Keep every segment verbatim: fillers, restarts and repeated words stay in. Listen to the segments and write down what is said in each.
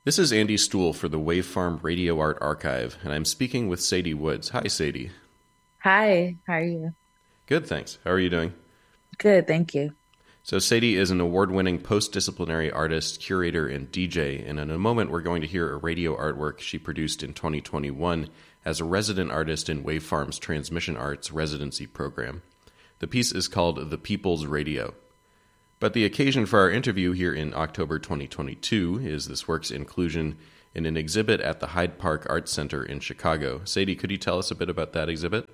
This is Andy Stuhl for the Wave Farm Radio Art Archive, and I'm speaking with Sadie Woods. Hi, Sadie. Hi, how are you? Good, thanks. How are you doing? Good, thank you. So Sadie is an award-winning post-disciplinary artist, curator, and D J, and in a moment we're going to hear a radio artwork she produced in twenty twenty-one as a resident artist in Wave Farm's Transmission Arts residency program. The piece is called The People's Radio. But the occasion for our interview here in October twenty twenty-two is this work's inclusion in an exhibit at the Hyde Park Art Center in Chicago. Sadie, could you tell us a bit about that exhibit?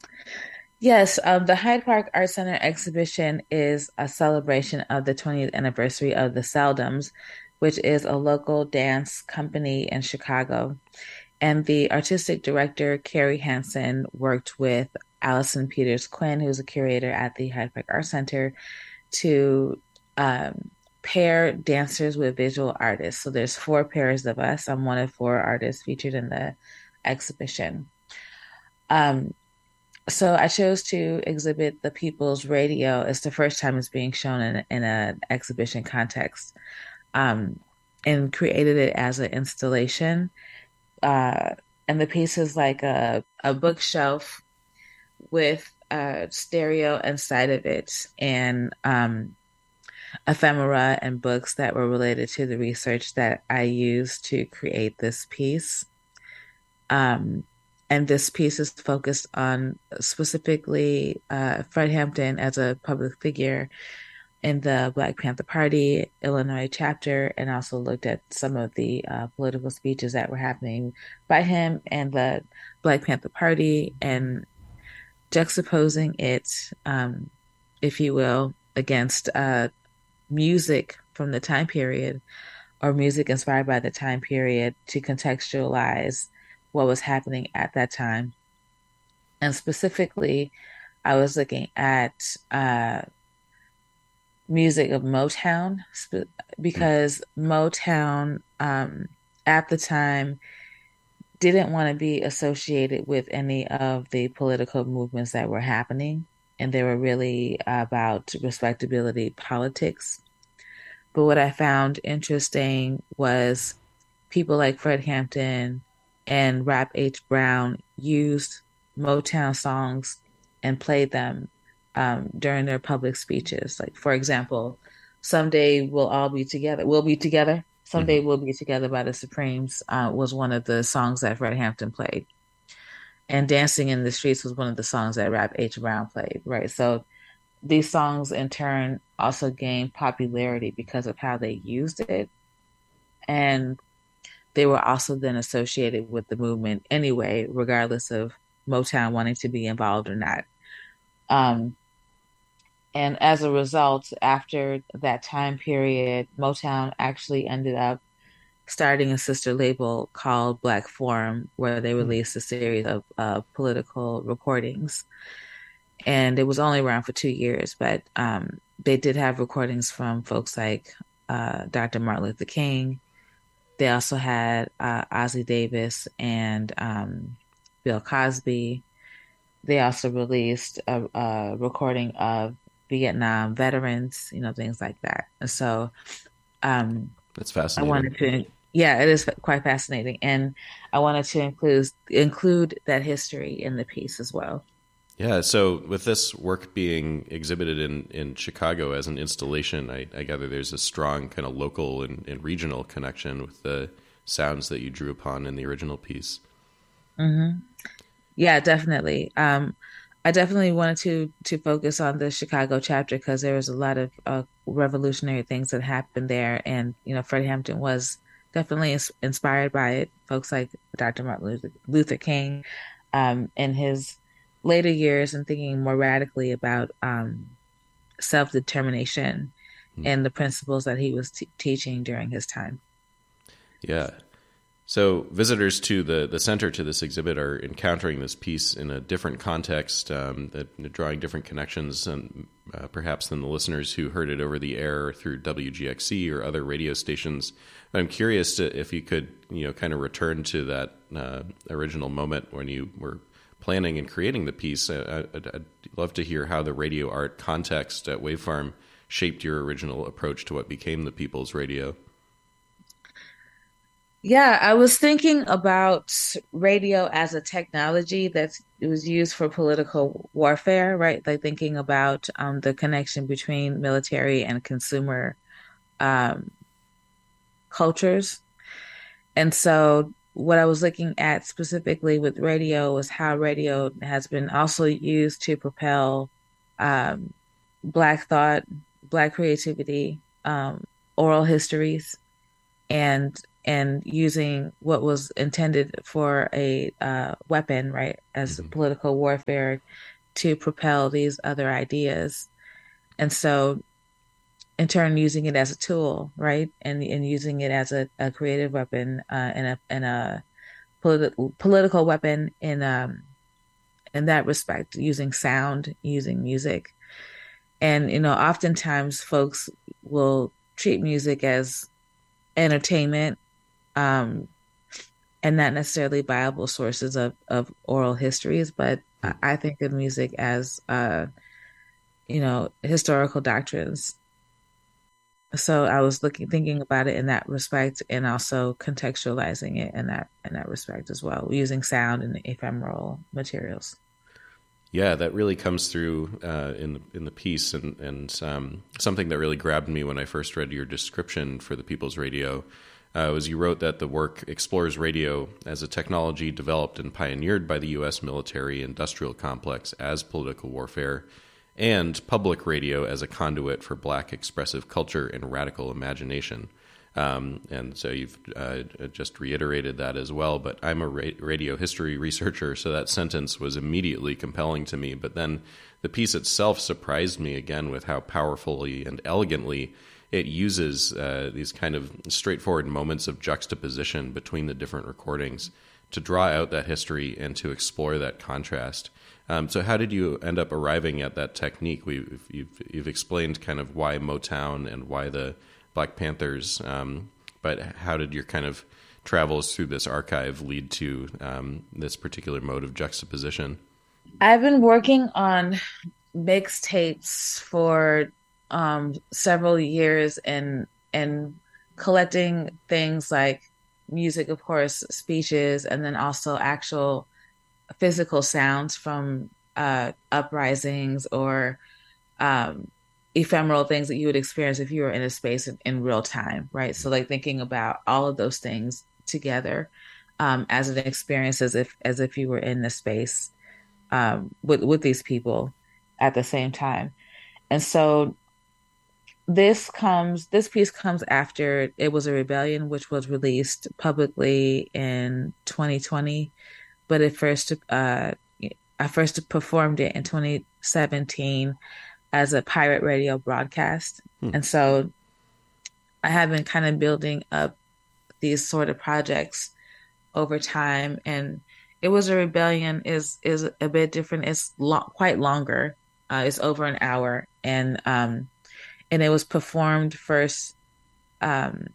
Yes, um, the Hyde Park Art Center exhibition is a celebration of the twentieth anniversary of the Seldums, which is a local dance company in Chicago. And the artistic director, Carrie Hansen, worked with Allison Peters Quinn, who's a curator at the Hyde Park Art Center, to um, pair dancers with visual artists. So there's four pairs of us. I'm one of four artists featured in the exhibition. Um, so I chose to exhibit The People's Radio. It's the first time it's being shown in, in an exhibition context, um, and created it as an installation. Uh, and the piece is like a, a bookshelf with a stereo inside of it and um, ephemera and books that were related to the research that I used to create this piece. Um, and this piece is focused on specifically uh, Fred Hampton as a public figure in the Black Panther Party, Illinois chapter, and also looked at some of the uh, political speeches that were happening by him and the Black Panther Party, and juxtaposing it, um, if you will, against uh, music from the time period or music inspired by the time period to contextualize what was happening at that time. And specifically, I was looking at uh, music of Motown, because Motown um, at the time didn't want to be associated with any of the political movements that were happening. And they were really about respectability politics. But what I found interesting was people like Fred Hampton and Rap H. Brown used Motown songs and played them um, during their public speeches. Like, for example, Someday We'll All Be Together. We'll Be Together. Someday We'll Be Together by the Supremes uh, was one of the songs that Fred Hampton played. And Dancing in the Streets was one of the songs that Rap H. Brown played, right? So these songs, in turn, also gained popularity because of how they used it. And they were also then associated with the movement anyway, regardless of Motown wanting to be involved or not. Um, and as a result, after that time period, Motown actually ended up starting a sister label called Black Forum, where they released a series of uh, political recordings. And it was only around for two years, but um, they did have recordings from folks like uh, Doctor Martin Luther King. They also had uh, Ossie Davis and um, Bill Cosby. They also released a, a recording of Vietnam veterans, you know, things like that. And so um, that's fascinating. I wanted to, yeah, it is quite fascinating. And I wanted to include include that history in the piece as well. Yeah, so with this work being exhibited in, in Chicago as an installation, I, I gather there's a strong kind of local and, and regional connection with the sounds that you drew upon in the original piece. Mm-hmm. Yeah, definitely. Um, I definitely wanted to to focus on the Chicago chapter because there was a lot of uh, revolutionary things that happened there. And, you know, Fred Hampton was definitely ins- inspired by it. Folks like Doctor Martin Luther, Luther King um, and his later years and thinking more radically about um, self-determination mm. and the principles that he was t- teaching during his time. Yeah. So visitors to the, the center to this exhibit are encountering this piece in a different context, um, that, drawing different connections and uh, perhaps than the listeners who heard it over the air through W G X C or other radio stations. I'm curious to, if you could, you know, kind of return to that uh, original moment when you were planning and creating the piece. I, I'd, I'd love to hear how the radio art context at Wave Farm shaped your original approach to what became the People's Radio. Yeah, I was thinking about radio as a technology that's it was used for political warfare, right? Like thinking about um, the connection between military and consumer um, cultures. And so what I was looking at specifically with radio was how radio has been also used to propel um, Black thought, Black creativity, um, oral histories, and and using what was intended for a uh, weapon, right, as Hmm. political warfare to propel these other ideas. And so in turn using it as a tool, right? And and using it as a, a creative weapon uh, and a and a political political weapon in um in that respect, using sound, using music. And you know, oftentimes folks will treat music as entertainment, um, and not necessarily viable sources of of oral histories, but I I think of music as uh, you know, historical doctrines. So I was looking, thinking about it in that respect, and also contextualizing it in that in that respect as well, using sound and ephemeral materials. Yeah, that really comes through uh, in the, in the piece, and and um, something that really grabbed me when I first read your description for the People's Radio uh, was you wrote that the work explores radio as a technology developed and pioneered by the U S military industrial complex as political warfare, and public radio as a conduit for Black expressive culture and radical imagination. Um, and so you've uh, just reiterated that as well. But I'm a ra- radio history researcher, so that sentence was immediately compelling to me. But then the piece itself surprised me again with how powerfully and elegantly it uses uh, these kind of straightforward moments of juxtaposition between the different recordings to draw out that history and to explore that contrast. Um, so how did you end up arriving at that technique? We've, you've, you've explained kind of why Motown and why the Black Panthers, um, but how did your kind of travels through this archive lead to um, this particular mode of juxtaposition? I've been working on mixtapes for um, several years and and collecting things like music, of course, speeches, and then also actual physical sounds from uh, uprisings or um, ephemeral things that you would experience if you were in a space in, in real time, right? So like thinking about all of those things together um, as an experience as if as if you were in the space um, with with these people at the same time. And so this comes this piece comes after It Was a Rebellion, which was released publicly in twenty twenty, but it first uh I first performed it in twenty seventeen as a pirate radio broadcast. Hmm. And so I have been kind of building up these sort of projects over time. And It Was a Rebellion is is a bit different. It's lo quite longer. Uh, it's over an hour, and um, and it was performed first um,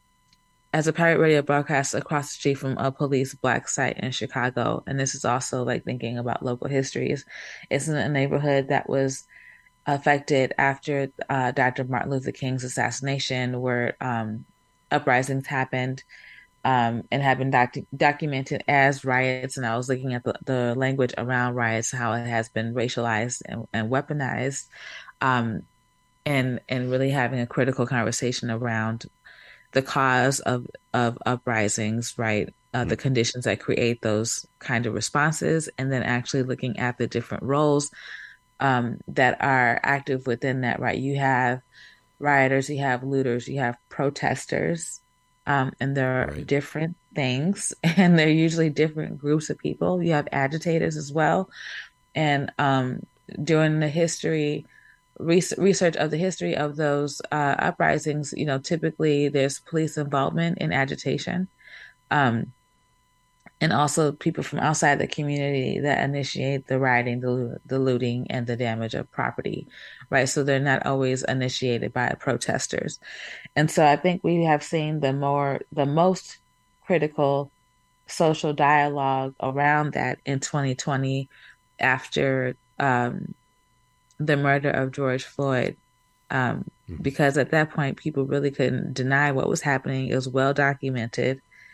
as a pirate radio broadcast across the street from a police black site in Chicago. And this is also like thinking about local histories. It's in a neighborhood that was affected after uh, Doctor Martin Luther King's assassination, where um, uprisings happened um, and have been docu documented as riots. And I was looking at the, the language around riots, how it has been racialized and, and weaponized, um, and and really having a critical conversation around the cause of of uprisings, right? Uh, Hmm. the conditions that create those kind of responses, and then actually looking at the different roles um, that are active within that, right? You have rioters, you have looters, you have protesters, um, and there are Right. different things, and they're usually different groups of people. You have agitators as well, and um, during the history research of the history of those uh, uprisings, you know, typically there's police involvement in agitation. Um, and also people from outside the community that initiate the rioting, the, the looting, and the damage of property, right? So they're not always initiated by protesters. And so I think we have seen the more, the most critical social dialogue around that in twenty twenty after um, the murder of George Floyd. Um, Hmm. because at that point, people really couldn't deny what was happening. It was well documented.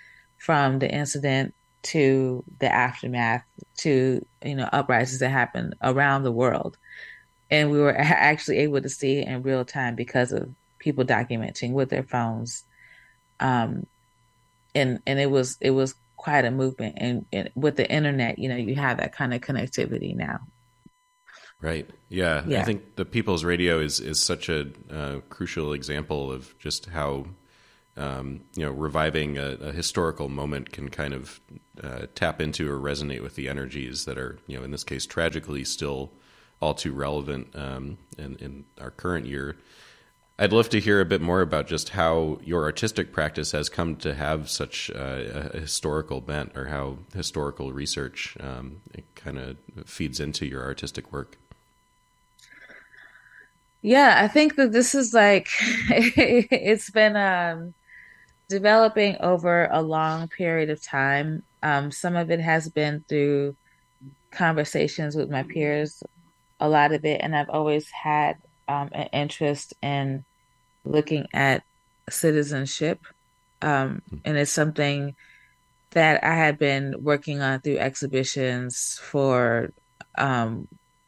from the incident to the aftermath to, you know, uprisings that happened around the world. And we were actually able to see it in real time because of people documenting with their phones. Um, and and it was it was quite a movement. And, and with the internet, you know, you have that kind of connectivity now. Right. Yeah. Yeah. I think the People's Radio is is such a uh, crucial example of just how um, you know reviving a, a historical moment can kind of uh, tap into or resonate with the energies that are, you know, in this case tragically still all too relevant um, in, in our current year. I'd love to hear a bit more about just how your artistic practice has come to have such uh, a historical bent, or how historical research um, kind of feeds into your artistic work. Yeah, I think that this is like it's been um, developing over a long period of time. Um, some of it has been through conversations with my peers, a lot of it, and I've always had um, an interest in looking at citizenship. Um, and it's something that I had been working on through exhibitions for um,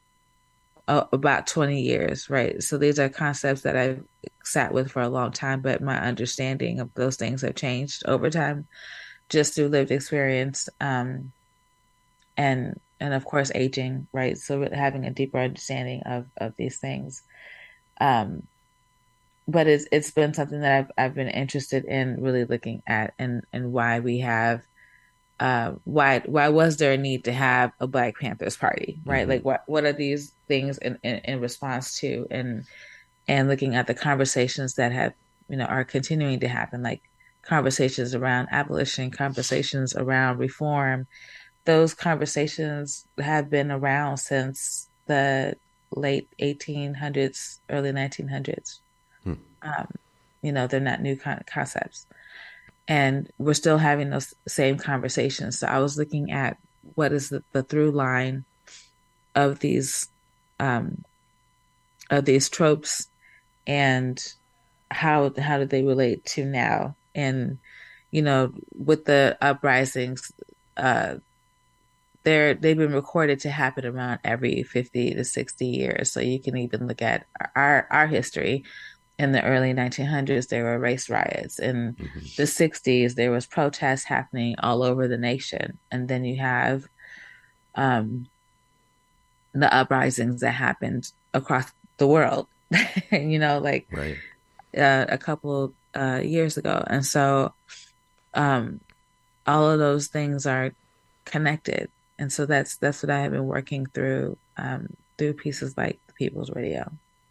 a- about twenty years, right? So these are concepts that I've sat with for a long time, but my understanding of those things have changed over time just through lived experience um, and and of course aging, right? So having a deeper understanding of of these things. Um, but it's it's been something that I've I've been interested in really looking at, and and why we have uh why why was there a need to have a Black Panthers party, right? Mm-hmm. Like what what are these things in, in in response to, and and looking at the conversations that have, you know, are continuing to happen, like conversations around abolition, conversations around reform. Those conversations have been around since the late eighteen hundreds, early nineteen hundreds. Hmm. Um, you know, they're not new con- concepts. And we're still having those same conversations. So I was looking at what is the, the through line of these um, of these tropes, and how how do they relate to now? And you know, with the uprisings, uh, they're they've been recorded to happen around every fifty to sixty years. So you can even look at our our history. In the early nineteen hundreds, there were race riots. In Mm-hmm. the sixties, there was protests happening all over the nation. And then you have um, the uprisings that happened across the world, you know, like Right. uh, a couple uh, years ago. And so um, all of those things are connected. And so that's that's what I have been working through um, through pieces like the People's Radio.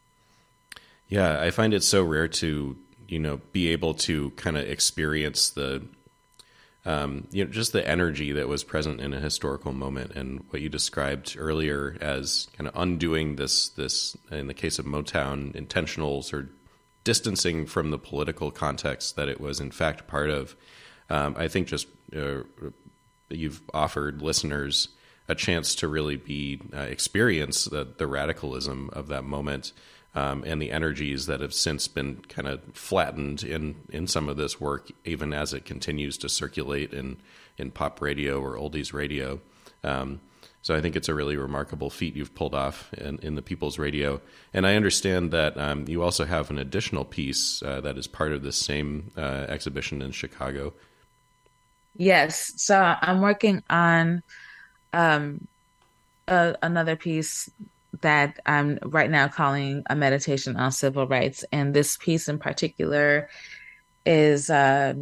Yeah, I find it so rare to, you know, be able to kind of experience the, um, you know, just the energy that was present in a historical moment, and what you described earlier as kind of undoing this, this, in the case of Motown, intentional sort of distancing from the political context that it was in fact part of. Um, I think just uh, you've offered listeners a chance to really be uh, experience the, the radicalism of that moment. Um, and the energies that have since been kind of flattened in, in some of this work, even as it continues to circulate in, in pop radio or oldies radio. Um, so I think it's a really remarkable feat you've pulled off in, in the People's Radio. And I understand that um, you also have an additional piece uh, that is part of this same uh, exhibition in Chicago. Yes. So I'm working on um, a, another piece that I'm right now calling A Meditation on Civil Rights. And this piece in particular is uh,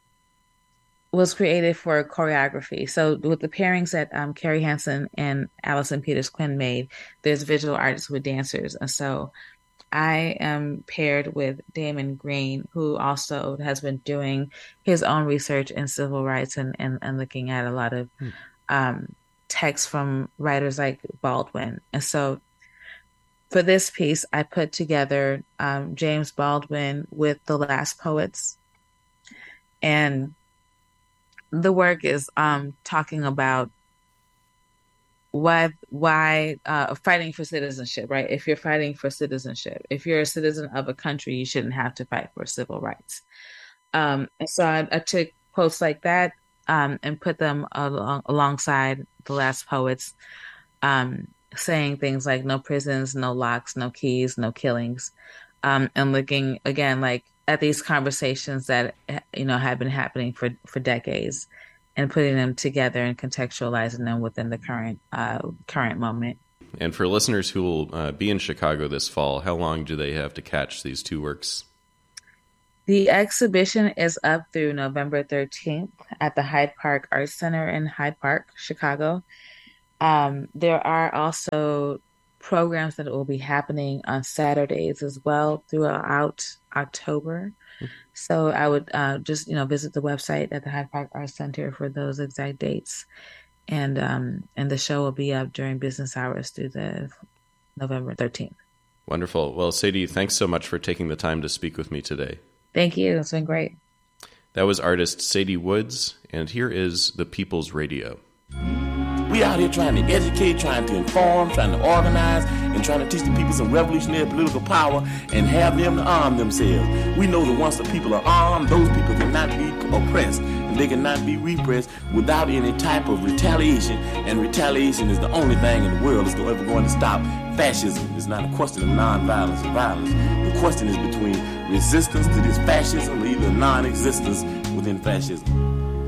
was created for choreography. So with the pairings that um, Carrie Hansen and Allison Peters Quinn made, there's visual artists with dancers. And so I am paired with Damon Green, who also has been doing his own research in civil rights, and, and, and looking at a lot of hmm. um, texts from writers like Baldwin. And so for this piece, I put together um, James Baldwin with The Last Poets. And the work is um, talking about why why uh, fighting for citizenship, right? If you're fighting for citizenship, if you're a citizen of a country, you shouldn't have to fight for civil rights. Um, and so I, I took quotes like that, um, and put them along, alongside the last poets, um, saying things like no prisons, no locks, no keys, no killings, um, and looking again like at these conversations that you know have been happening for for decades, and putting them together and contextualizing them within the current uh, current moment. And for listeners who will uh, be in Chicago this fall, how long do they have to catch these two works? The exhibition is up through November thirteenth at the Hyde Park Arts Center in Hyde Park, Chicago. Um, there are also programs that will be happening on Saturdays as well throughout October. Mm-hmm. So I would uh, just, you know, visit the website at the Hyde Park Arts Center for those exact dates. And um, and the show will be up during business hours through the November thirteenth. Wonderful. Well, Sadie, thanks so much for taking the time to speak with me today. Thank you. It's been great. That was artist Sadie Woods, and here is The People's Radio. We out here trying to educate, trying to inform, trying to organize, and trying to teach the people some revolutionary political power and have them to arm themselves. We know that once the people are armed, those people cannot be oppressed, and they cannot be repressed without any type of retaliation, and retaliation is the only thing in the world that's ever going to stop fascism. It's not a question of nonviolence or violence. The question is between resistance to this fascism or either non-existence within fascism.